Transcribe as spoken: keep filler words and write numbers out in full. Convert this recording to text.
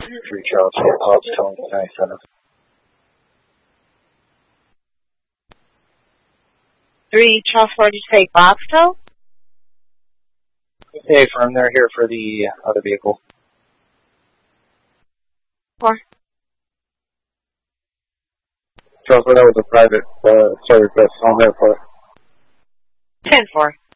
Three Charles Four Box Town ninety-seven. Three Charles Four, did you say Boxtel? Hey, firm, they're here for the other vehicle. Four. Charles, that was a private uh, service that's on there for. Ten four.